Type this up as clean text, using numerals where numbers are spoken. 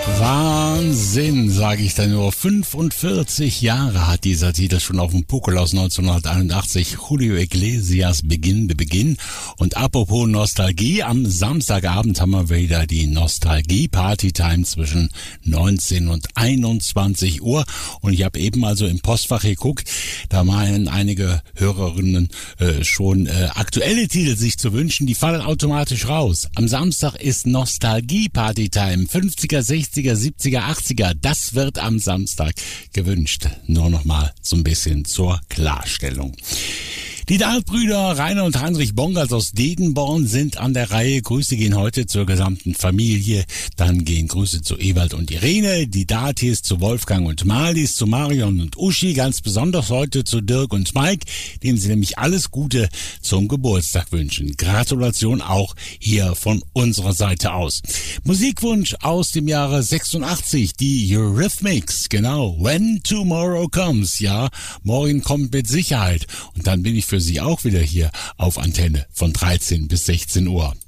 Wahnsinn, sage ich da nur. 45 Jahre hat dieser Titel schon auf dem Puckel aus 1981. Julio Iglesias Beginn. Und apropos Nostalgie, am Samstagabend haben wir wieder die Nostalgie-Party-Time zwischen 19 und 21 Uhr. Und ich habe eben also im Postfach geguckt, da meinen einige Hörerinnen schon aktuelle Titel sich zu wünschen. Die fallen automatisch raus. Am Samstag ist Nostalgie-Party-Time. 50er, 60er, 70er, 80er. Das wird am Samstag gewünscht. Nur noch mal so ein bisschen zur Klarstellung. Die Dahlbrüder Rainer und Heinrich Bongers aus Dedenborn sind an der Reihe. Grüße gehen heute zur gesamten Familie. Dann gehen Grüße zu Ewald und Irene, die Datis zu Wolfgang und Marlies, zu Marion und Uschi, ganz besonders heute zu Dirk und Mike, dem sie nämlich alles Gute zum Geburtstag wünschen. Gratulation auch hier von unserer Seite aus. Musikwunsch aus dem Jahre 86, die Eurythmics, genau. When Tomorrow Comes, ja, morgen kommt mit Sicherheit. Und dann bin ich für Sie auch wieder hier auf Antenne von 13 bis 16 Uhr.